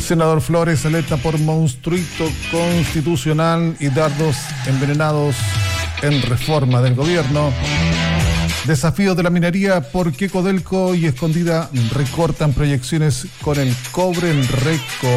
Senador Flores alerta por monstruito constitucional y dardos envenenados en reforma del gobierno. Desafío de la minería, ¿por qué Codelco y Escondida recortan proyecciones con el cobre en récord?